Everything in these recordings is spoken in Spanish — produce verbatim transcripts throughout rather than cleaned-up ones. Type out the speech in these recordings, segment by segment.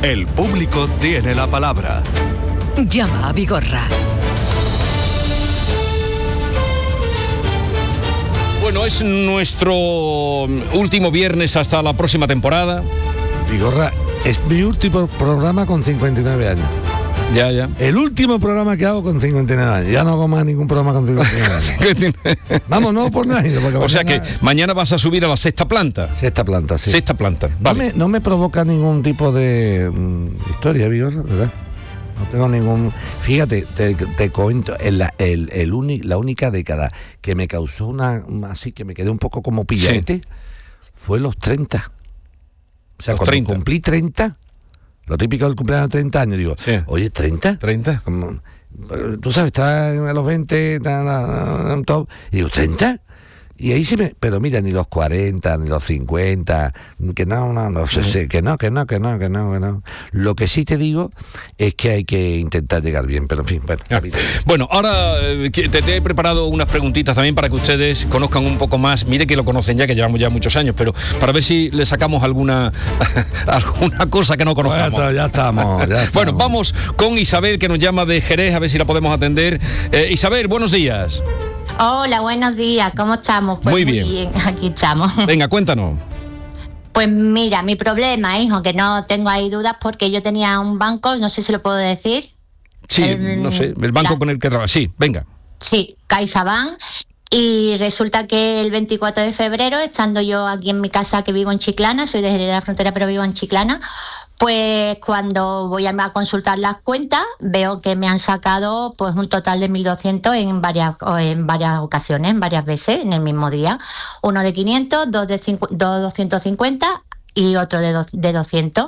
El público tiene la palabra. Llama a Vigorra. Bueno, es nuestro último viernes hasta la próxima temporada. Vigorra, es mi último programa con cincuenta y nueve años. Ya, ya. El último programa que hago con cincuenta y nueve años. Ya no hago más ningún programa con cincuenta y nueve años. Vamos, no por nada. Porque o mañana... sea que mañana vas a subir a la sexta planta. Sexta planta, sí. Sexta planta, vale. No me, no me provoca ningún tipo de um, historia, Vigorra, ¿verdad? No tengo ningún... Fíjate, te, te cuento, el, el, el uni, la única década que me causó una... Así que me quedé un poco como pillete, sí. Fue los treinta. O sea, los cuando treinta. Cumplí treinta, lo típico del cumpleaños de treinta años, digo, sí. Oye, ¿treinta? ¿treinta? Como, tú sabes, estaba a los veinte, top, y digo, ¿treinta? Y ahí sí me... Pero mira, ni los cuarenta, ni los cincuenta, que no, no, no, sí. sé, que no, que no, que no, que no, que no. Lo que sí te digo es que hay que intentar llegar bien, pero en fin, bueno. Ah. Bueno, ahora eh, te, te he preparado unas preguntitas también para que ustedes conozcan un poco más. Mire que lo conocen ya, que llevamos ya muchos años, pero para ver si le sacamos alguna alguna cosa que no conozcamos. Bueno, ya estamos, ya estamos. Bueno, vamos con Isabel, que nos llama de Jerez, a ver si la podemos atender. Eh, Isabel, buenos días. Hola, buenos días, ¿cómo estamos? Pues muy bien. Muy bien, aquí estamos. Venga, cuéntanos. Pues mira, mi problema, hijo, que no tengo ahí dudas porque yo tenía un banco, no sé si lo puedo decir. Sí, el, no sé, el banco la, con el que trabaja, sí, venga. Sí, CaixaBank, y resulta que el veinticuatro de febrero, estando yo aquí en mi casa, que vivo en Chiclana, soy de Jerez de la Frontera, pero vivo en Chiclana, pues cuando voy a consultar las cuentas veo que me han sacado pues un total de mil doscientos en varias en varias ocasiones, en varias veces en el mismo día. Uno de quinientos, dos de, cincu- dos de doscientos cincuenta y otro de, do- de doscientos.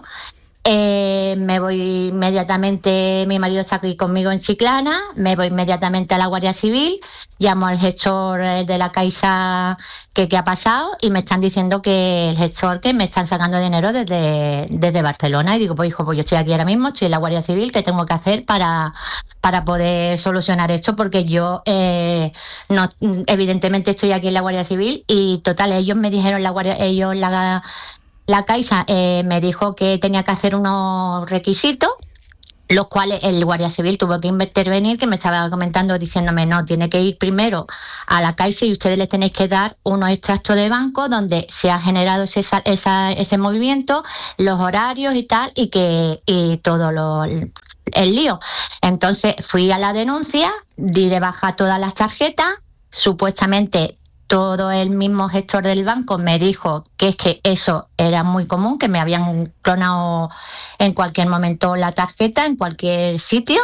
Eh, me voy inmediatamente, mi marido está aquí conmigo en Chiclana, me voy inmediatamente a la Guardia Civil, llamo al gestor de la Caixa que, que ha pasado y me están diciendo que el gestor que me están sacando dinero desde, desde Barcelona, y digo, pues hijo, pues yo estoy aquí ahora mismo, estoy en la Guardia Civil, ¿qué tengo que hacer para, para poder solucionar esto? Porque yo eh, no, evidentemente estoy aquí en la Guardia Civil y total, ellos me dijeron, la Guardia, ellos la... La Caixa eh, me dijo que tenía que hacer unos requisitos, los cuales el Guardia Civil tuvo que intervenir, que me estaba comentando diciéndome, no, tiene que ir primero a la Caixa y ustedes les tenéis que dar unos extractos de banco donde se ha generado ese, esa, ese movimiento, los horarios y tal, y que y todo lo, el lío. Entonces fui a la denuncia, di de baja todas las tarjetas, supuestamente todo el mismo gestor del banco me dijo que es que eso era muy común, que me habían clonado en cualquier momento la tarjeta, en cualquier sitio,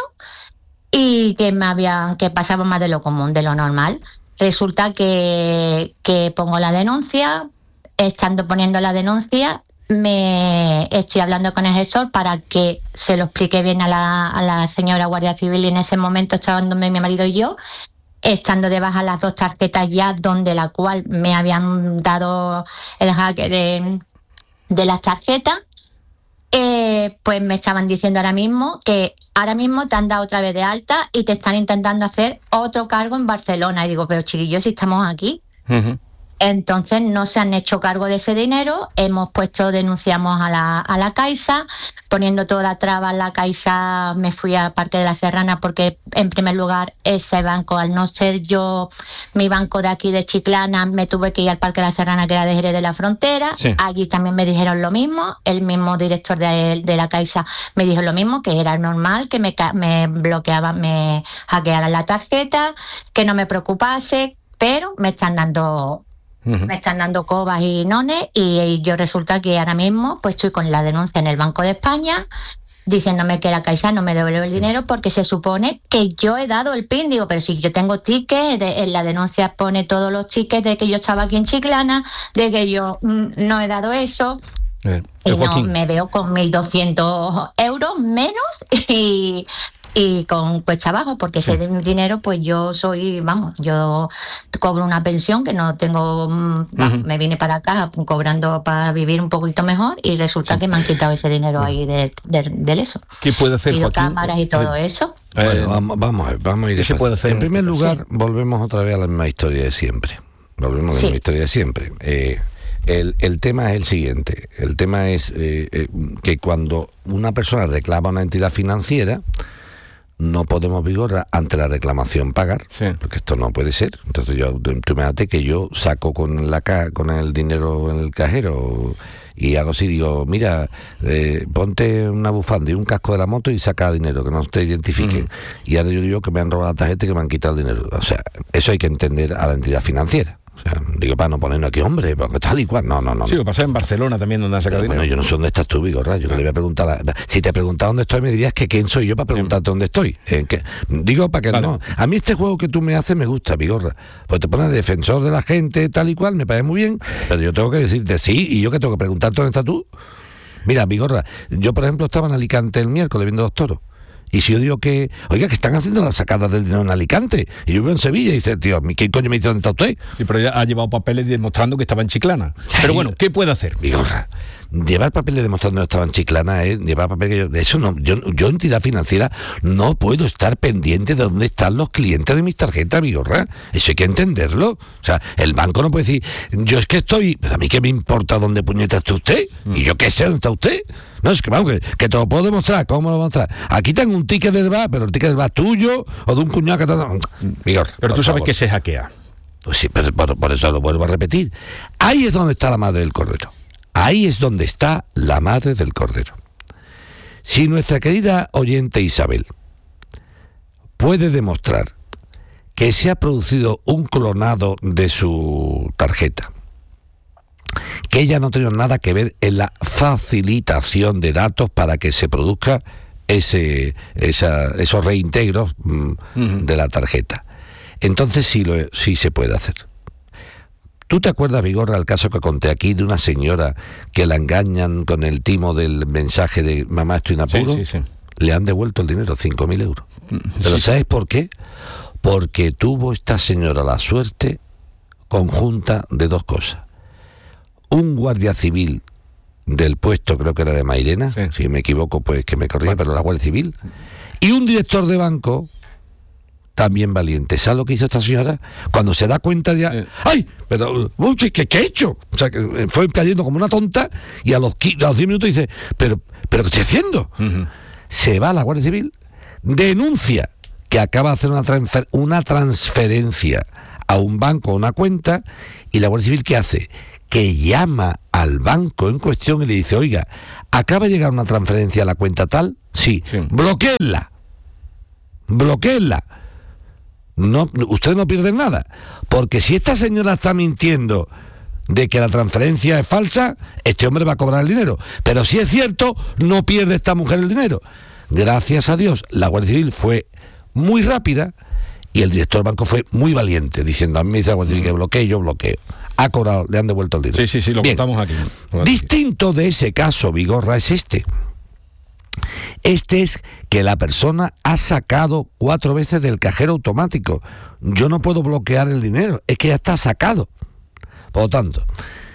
y que me había, que pasaba más de lo común, de lo normal. Resulta que, que pongo la denuncia, estando poniendo la denuncia, me estoy hablando con el gestor para que se lo explique bien a la, a la señora Guardia Civil, y en ese momento estábamos mi marido y yo, estando de baja las dos tarjetas ya, donde la cual me habían dado el hacker de, de las tarjetas, eh, pues me estaban diciendo ahora mismo que ahora mismo te han dado otra vez de alta y te están intentando hacer otro cargo en Barcelona. Y digo, pero chiquillos, si estamos aquí. Uh-huh. Entonces no se han hecho cargo de ese dinero, hemos puesto, denunciamos a la, a la Caixa, poniendo toda traba la Caixa, me fui al Parque de la Serrana porque en primer lugar ese banco, al no ser yo mi banco de aquí de Chiclana, me tuve que ir al Parque de la Serrana, que era de Jerez de la Frontera, sí. Allí también me dijeron lo mismo, el mismo director de, de la Caixa me dijo lo mismo, que era normal, que me, me bloqueaban, me hackearan la tarjeta, que no me preocupase, pero me están dando... Uh-huh. Me están dando cobas y nones, y, y yo resulta que ahora mismo pues estoy con la denuncia en el Banco de España diciéndome que la Caixa no me devuelve el dinero porque se supone que yo he dado el PIN. Digo, pero si yo tengo tickets, de, en la denuncia pone todos los tickets de que yo estaba aquí en Chiclana, de que yo mm, no he dado eso. Eh, y no, me veo con mil doscientos euros menos y... y con cuesta abajo, porque sí. Ese dinero, pues yo soy, vamos, yo cobro una pensión que no tengo, uh-huh. Me vine para acá cobrando para vivir un poquito mejor, y resulta sí. que me han quitado ese dinero uh-huh. ahí de, de, de eso. ¿Qué puede hacer, Pido Joaquín? Cámaras y todo eh, eso. Eh, bueno, vamos, vamos a ver, vamos a ir. ¿Qué se puede hacer? En primer lugar, sí. volvemos otra vez a la misma historia de siempre. Volvemos a la sí. misma historia de siempre. Eh, el, el tema es el siguiente. El tema es eh, eh, que cuando una persona reclama a una entidad financiera, no podemos, Vigorra, ante la reclamación pagar, sí. porque esto no puede ser. Entonces yo, tú imagínate que yo saco con la ca con el dinero en el cajero y hago así, digo, mira, eh, ponte una bufanda y un casco de la moto y saca dinero, que no te identifiquen. Uh-huh. Y ahora yo digo que me han robado la tarjeta y que me han quitado el dinero. O sea, eso hay que entender a la entidad financiera. O sea, digo, para no ponernos aquí, hombre, porque tal y cual. No, no, no. Sí, lo pasé en Barcelona también, donde han sacado dinero. Bueno, yo no sé dónde estás tú, Vigorra. Yo ah. que le voy a preguntar. A, si te preguntaba dónde estoy, me dirías que quién soy yo para preguntarte dónde estoy. ¿En qué? Digo, para que vale. no. A mí este juego que tú me haces me gusta, Vigorra. Pues te pones defensor de la gente, tal y cual, me parece muy bien. Pero yo tengo que decirte sí, y yo que tengo que preguntarte dónde estás tú. Mira, Vigorra, yo por ejemplo estaba en Alicante el miércoles viendo los toros. Y si yo digo que, oiga, que están haciendo las sacadas del dinero en Alicante, y yo vivo en Sevilla, y dice, tío, ¿qué coño me dice dónde está usted? Sí, pero ya ha llevado papeles demostrando que estaba en Chiclana. Ay, pero bueno, ¿qué puede hacer? Vigorra, llevar papeles demostrando que estaba en Chiclana es llevar papeles que yo, eso no, yo, yo entidad financiera no puedo estar pendiente de dónde están los clientes de mis tarjetas, Vigorra. Eso hay que entenderlo. O sea, el banco no puede decir, yo es que estoy, pero a mí qué me importa dónde puñeta está usted, mm. y yo qué sé dónde está usted. No, es que vamos, que, que te lo puedo demostrar. ¿Cómo lo voy a mostrar? Aquí tengo un ticket del bar, pero el ticket del bar tuyo o de un cuñado que te... Vigor, pero tú sabes favor. que se hackea. Pues sí, pero por, por eso lo vuelvo a repetir. Ahí es donde está la madre del cordero. Ahí es donde está la madre del cordero. Si nuestra querida oyente Isabel puede demostrar que se ha producido un clonado de su tarjeta, que ella no tiene nada que ver en la facilitación de datos para que se produzca ese, esa, esos reintegros mm, uh-huh. de la tarjeta. Entonces sí, lo, sí se puede hacer. ¿Tú te acuerdas, Vigorra, el caso que conté aquí de una señora que la engañan con el timo del mensaje de mamá estoy en apuro? Sí, sí, sí. Le han devuelto el dinero, cinco mil euros. Pero sí, ¿sabes sí. por qué? Porque tuvo esta señora la suerte conjunta de dos cosas. Un guardia civil del puesto, creo que era de Mairena, sí. si me equivoco, pues que me corrija, bueno. pero la Guardia Civil, y un director de banco también valiente. ¿Sabes lo que hizo esta señora? Cuando se da cuenta ya, sí. ¡ay! Pero, uy, ¿qué, qué, ¿qué he hecho? O sea, que fue cayendo como una tonta y a los, a los diez minutos dice, ¿pero, pero qué estoy haciendo? Uh-huh. Se va a la Guardia Civil, denuncia que acaba de hacer una, transfer, una transferencia a un banco o una cuenta, y la Guardia Civil, ¿qué hace? Que llama al banco en cuestión y le dice, oiga, ¿acaba de llegar una transferencia a la cuenta tal? Sí, sí. bloquéenla, bloquéenla. No, usted no pierde nada, porque si esta señora está mintiendo de que la transferencia es falsa, este hombre va a cobrar el dinero. Pero si es cierto, no pierde esta mujer el dinero. Gracias a Dios, la Guardia Civil fue muy rápida y el director del banco fue muy valiente, diciendo, a mí me dice la Guardia Civil que bloquee, yo bloqueo. Ha cobrado, le han devuelto el dinero. Sí, sí, sí, lo Bien. contamos aquí. Distinto de ese caso, Vigorra, es este. Este es que la persona ha sacado cuatro veces del cajero automático. Yo no puedo bloquear el dinero, es que ya está sacado. Por lo tanto,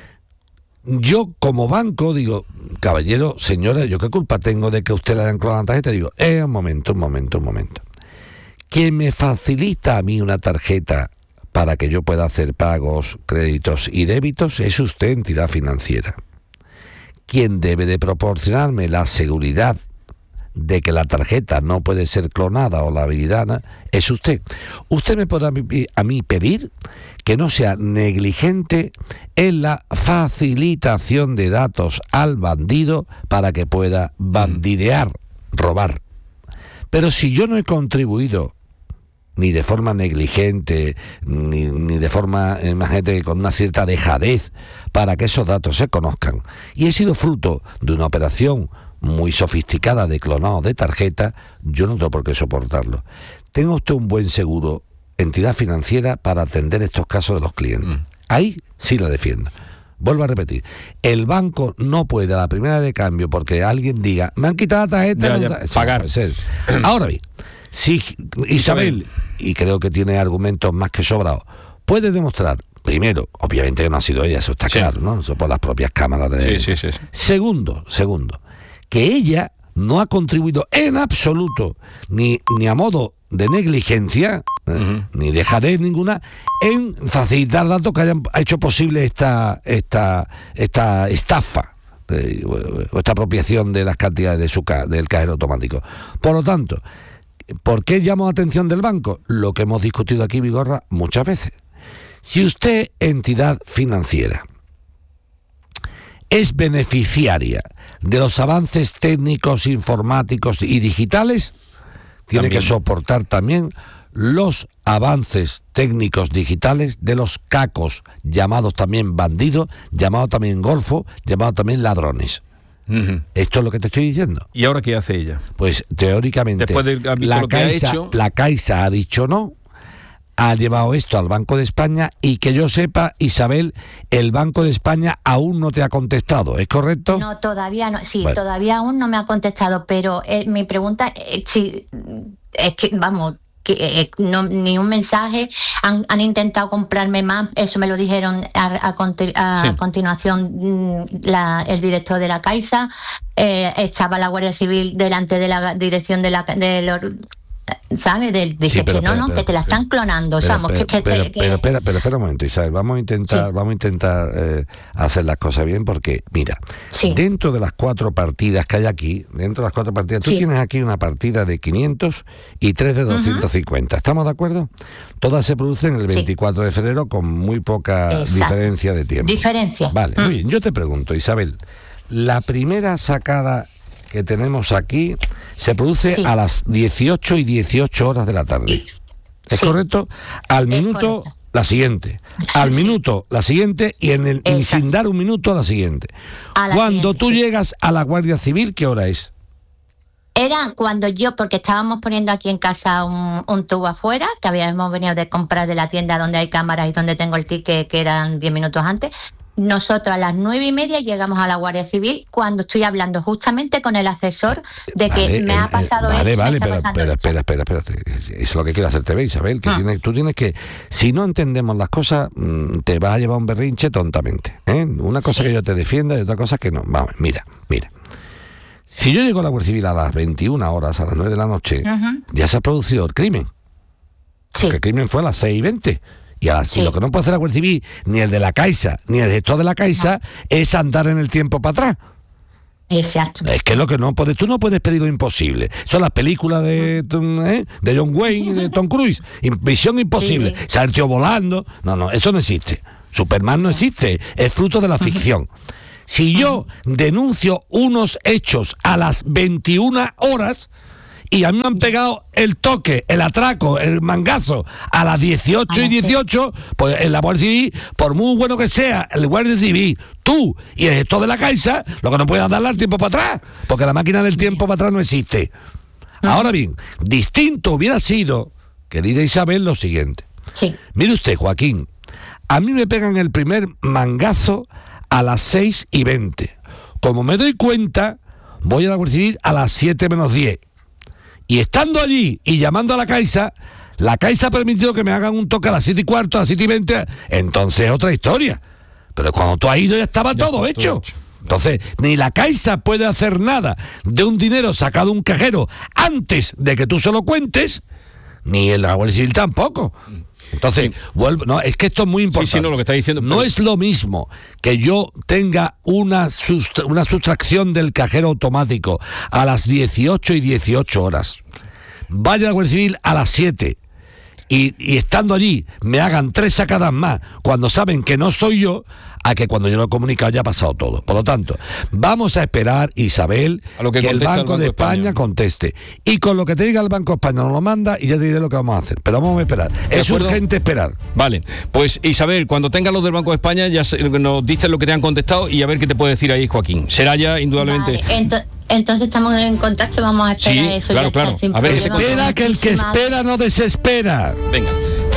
yo como banco digo, caballero, señora, ¿yo qué culpa tengo de que usted le hayan clonado la tarjeta? Digo, eh, un momento, un momento, un momento. ¿Quién me facilita a mí una tarjeta para que yo pueda hacer pagos, créditos y débitos? Es usted, entidad financiera. Quien debe de proporcionarme la seguridad de que la tarjeta no puede ser clonada o la habilidad es usted. Usted me podrá a mí pedir que no sea negligente en la facilitación de datos al bandido para que pueda bandidear, robar. Pero si yo no he contribuido ni de forma negligente, ni, ni de forma, imagínate, con una cierta dejadez para que esos datos se conozcan, y he sido fruto de una operación muy sofisticada de clonado de tarjeta, yo no tengo por qué soportarlo. Tenga usted un buen seguro, entidad financiera, para atender estos casos de los clientes. Mm. Ahí sí la defiendo. Vuelvo a repetir, el banco no puede a la primera de cambio porque alguien diga, me han quitado la tarjeta, ya, no, ya, pagar. No Ahora bien, si Isabel, y creo que tiene argumentos más que sobrados, puede demostrar, primero, obviamente que no ha sido ella, eso está sí. claro, ¿no? Eso por las propias cámaras de... Sí, sí, sí, sí. Segundo, segundo, que ella no ha contribuido en absoluto, ni, ni a modo de negligencia, uh-huh. eh, ni dejadez ninguna, en facilitar datos que hayan hecho posible esta, esta, esta estafa. Eh, o esta apropiación de las cantidades de su ca- del cajero automático. Por lo tanto, ¿por qué llamo la atención del banco? Lo que hemos discutido aquí, Vigorra, muchas veces. Si usted, entidad financiera, es beneficiaria de los avances técnicos, informáticos y digitales, tiene también que soportar también los avances técnicos digitales de los cacos, llamados también bandidos, llamados también golfos, llamados también ladrones. Uh-huh. Esto es lo que te estoy diciendo. ¿Y ahora qué hace ella? Pues teóricamente después de haber visto la, lo que Caixa, ha hecho... la Caixa ha dicho no, ha llevado esto al Banco de España y que yo sepa, Isabel, el Banco de España aún no te ha contestado, ¿es correcto? No, todavía no, sí, bueno. todavía aún no me ha contestado, pero eh, mi pregunta eh, sí, es que, vamos... que eh, no, ni un mensaje, han, han intentado comprarme más, eso me lo dijeron a, a, a sí. continuación la, el director de la Caixa, eh, estaba la Guardia Civil delante de la dirección de la de los, ¿sabes? De, de sí, pero, que no, pero, no, pero, que te la están clonando, pero, Samos, pero, que, que, pero, que, pero, espera, pero espera un momento, Isabel, vamos a intentar, sí. vamos a intentar eh, hacer las cosas bien, porque mira, sí. dentro de las cuatro partidas que hay aquí, dentro de las cuatro partidas, tú sí. tienes aquí una partida de quinientos y tres de doscientos cincuenta, uh-huh. ¿estamos de acuerdo? Todas se producen el veinticuatro sí. de febrero con muy poca Exacto. diferencia de tiempo. Diferencia. Vale, uh-huh. muy bien, yo te pregunto, Isabel, la primera sacada que tenemos aquí se produce sí. a las dieciocho y dieciocho horas de la tarde. ¿Es sí. correcto? Al es minuto, correcto. la siguiente. Al sí. minuto, la siguiente, y en el y sin dar un minuto, la siguiente. La cuando siguiente, tú sí. llegas a la Guardia Civil, ¿qué hora es? Era cuando yo, porque estábamos poniendo aquí en casa un, un tubo afuera, que habíamos venido de comprar de la tienda donde hay cámaras y donde tengo el ticket, que eran diez minutos antes. Nosotros a las nueve y media llegamos a la Guardia Civil cuando estoy hablando justamente con el asesor de que vale, me ha pasado eh, vale, esto. Vale, vale, espera, espera, espera, espera, espera. Eso es lo que quiero hacerte ver, Isabel, que ah. tienes, tú tienes que, si no entendemos las cosas, te vas a llevar un berrinche tontamente. ¿eh? Una cosa sí. que yo te defienda y otra cosa que no. Vamos, mira, mira. Si yo llego a la Guardia Civil a las veintiuna horas, a las nueve de la noche, uh-huh. ya se ha producido el crimen. Sí. Porque el crimen fue a las seis y veinte. Y, a, sí. y lo que no puede hacer la Guardia Civil, ni el de la Caixa, ni el gestor de la Caixa, no. es andar en el tiempo para atrás. Exacto. Es que lo que no puedes, tú no puedes pedir lo imposible. Son las películas de, ¿eh? de John Wayne y de Tom Cruise. Misión imposible. Sí, sí. Salir tío volando. No, no, eso no existe. Superman no existe. Es fruto de la ficción. Uh-huh. Si yo uh-huh. denuncio unos hechos a las veintiuna horas, y a mí me han pegado el toque, el atraco, el mangazo a las dieciocho y dieciocho, pues en la Guardia Civil, por muy bueno que sea el Guardia Civil, tú y el gestor de la Caixa, lo que no puedes darle al tiempo para atrás, porque la máquina del tiempo para atrás no existe. Ahora bien, distinto hubiera sido, querida Isabel, lo siguiente. Sí. Mire usted, Joaquín, a mí me pegan el primer mangazo a las seis y veinte. Como me doy cuenta, voy a la Guardia Civil a las siete menos diez. Y estando allí y llamando a la Caixa, la Caixa ha permitido que me hagan un toque a las siete y cuarto, a las siete y veinte, entonces es otra historia. Pero cuando tú has ido ya estaba ya todo, hecho. todo hecho. Entonces, ni la Caixa puede hacer nada de un dinero sacado de un cajero antes de que tú se lo cuentes, ni el Guardia Civil tampoco. Entonces, sí. vuelvo, no, es que esto es muy importante. Sí, sí, no, lo que está diciendo, no pero... es lo mismo que yo tenga una, sustra- una sustracción del cajero automático a las dieciocho y dieciocho horas. Vaya a la Guardia Civil a las siete y, y estando allí me hagan tres sacadas más cuando saben que no soy yo, a que cuando yo lo he comunicado ya ha pasado todo. Por lo tanto, vamos a esperar, Isabel, a lo que, que el Banco, el Banco de España, España conteste. Y con lo que te diga el Banco de España nos lo manda y ya te diré lo que vamos a hacer. Pero vamos a esperar. Es urgente esperar. Vale. Pues Isabel, cuando tengas los del Banco de España ya nos dices lo que te han contestado y a ver qué te puede decir ahí Joaquín. Será ya indudablemente... Vale, ento- entonces estamos en contacto, vamos a esperar sí, eso. Claro, ya claro. Está, a ver, espera que el que espera no desespera. Venga.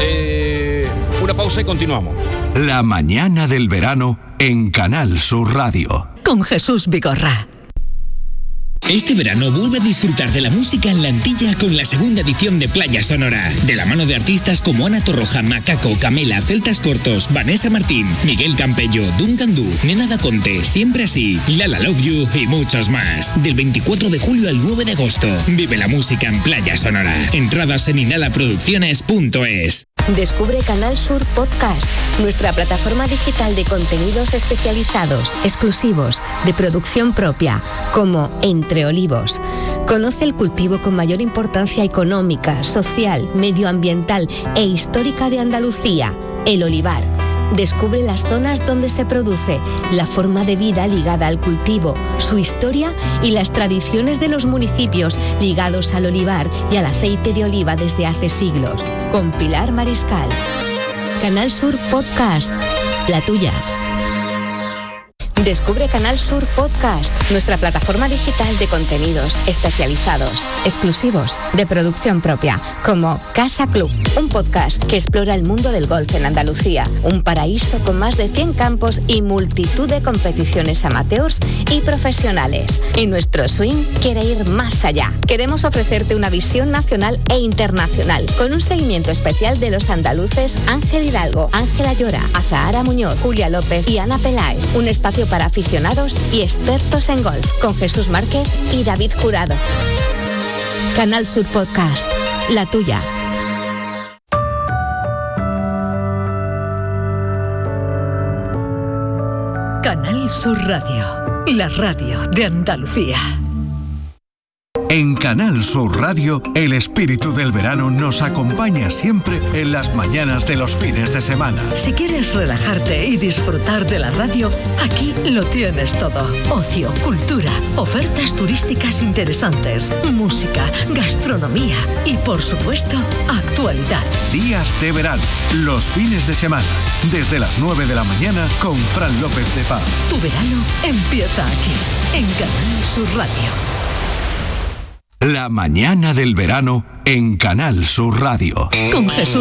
Eh, una pausa y continuamos. La mañana del verano en Canal Sur Radio. Con Jesús Vigorra. Este verano vuelve a disfrutar de la música en la Antilla con la segunda edición de Playa Sonora. De la mano de artistas como Ana Torroja, Macaco, Camela, Celtas Cortos, Vanessa Martín, Miguel Campello, Duncan Du, Nena Da Conte, Siempre Así, Lala Love You y muchos más. Del veinticuatro de julio al nueve de agosto. Vive la música en Playa Sonora. Entradas en inhalaproducciones punto es. Descubre Canal Sur Podcast, nuestra plataforma digital de contenidos especializados, exclusivos, de producción propia, como Entre Olivos. Conoce el cultivo con mayor importancia económica, social, medioambiental e histórica de Andalucía, el olivar. Descubre las zonas donde se produce, la forma de vida ligada al cultivo, su historia y las tradiciones de los municipios ligados al olivar y al aceite de oliva desde hace siglos. Con Pilar Mariscal. Canal Sur Podcast, la tuya. Descubre Canal Sur Podcast, nuestra plataforma digital de contenidos especializados, exclusivos, de producción propia, como Casa Club, un podcast que explora el mundo del golf en Andalucía, un paraíso con más de cien campos y multitud de competiciones amateurs y profesionales. Y nuestro swing quiere ir más allá. Queremos ofrecerte una visión nacional e internacional, con un seguimiento especial de los andaluces Ángel Hidalgo, Ángela Llora, Azahara Muñoz, Julia López y Ana Peláez. Un espacio para aficionados y expertos en golf, con Jesús Márquez y David Jurado. Canal Sur Podcast, la tuya. Canal Sur Radio, la radio de Andalucía. En Canal Sur Radio, el espíritu del verano nos acompaña siempre en las mañanas de los fines de semana. Si quieres relajarte y disfrutar de la radio, aquí lo tienes todo. Ocio, cultura, ofertas turísticas interesantes, música, gastronomía y, por supuesto, actualidad. Días de verano, los fines de semana, desde las nueve de la mañana con Fran López de Paz. Tu verano empieza aquí, en Canal Sur Radio. La mañana del verano en Canal Sur Radio. Con Jesús